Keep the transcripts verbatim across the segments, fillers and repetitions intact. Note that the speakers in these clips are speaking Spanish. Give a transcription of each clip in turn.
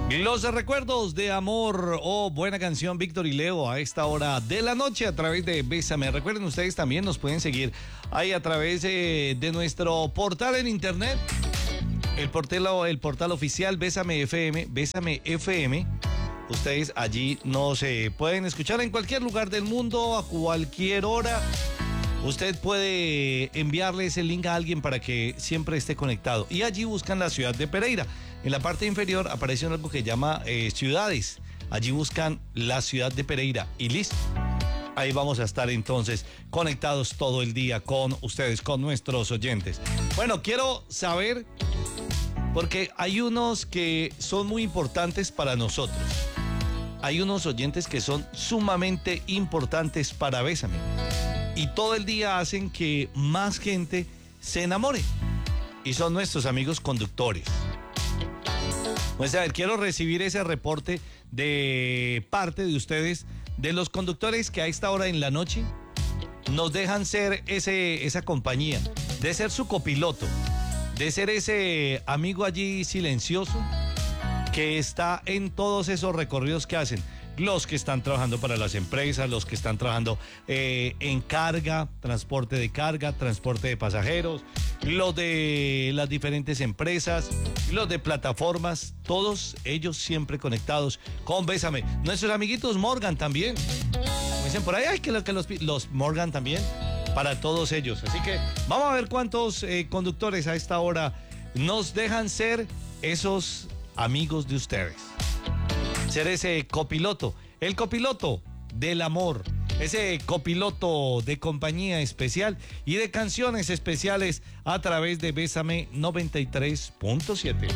Los recuerdos de amor o oh, buena canción, Víctor y Leo, a esta hora de la noche a través de Bésame. Recuerden, ustedes también nos pueden seguir ahí a través de, de nuestro portal en internet, el portal, el portal oficial Bésame F M, Bésame F M. Ustedes allí nos eh, pueden escuchar en cualquier lugar del mundo, a cualquier hora. Usted puede enviarle ese link a alguien para que siempre esté conectado. Y allí buscan la ciudad de Pereira. En la parte inferior aparece algo que llama eh, ciudades. Allí buscan la ciudad de Pereira y listo. Ahí vamos a estar entonces conectados todo el día con ustedes, con nuestros oyentes. Bueno, quiero saber, porque hay unos que son muy importantes para nosotros. Hay unos oyentes que son sumamente importantes para Bésame. Y todo el día hacen que más gente se enamore. Y son nuestros amigos conductores. Pues a ver, quiero recibir ese reporte de parte de ustedes, de los conductores que a esta hora en la noche nos dejan ser ese, esa compañía, de ser su copiloto, de ser ese amigo allí silencioso que está en todos esos recorridos que hacen. Los que están trabajando para las empresas, los que están trabajando eh, en carga, transporte de carga, transporte de pasajeros, los de las diferentes empresas, los de plataformas, todos ellos siempre conectados con Bésame. Nuestros amiguitos Morgan también. Me dicen por ahí, ay, que los, que los, los Morgan también, para todos ellos. Así que vamos a ver cuántos eh, conductores a esta hora nos dejan ser esos amigos de ustedes. Ser ese copiloto, el copiloto del amor, ese copiloto de compañía especial y de canciones especiales a través de Bésame noventa y tres punto siete.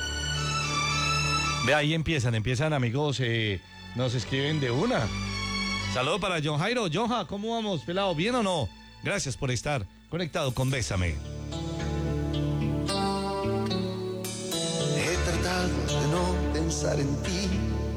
Ve, ahí empiezan, empiezan amigos, eh, nos escriben de una. Saludo para John Jairo. Jonja, ¿cómo vamos, pelado? ¿Bien o no? Gracias por estar conectado con Bésame. He tratado de no pensar en ti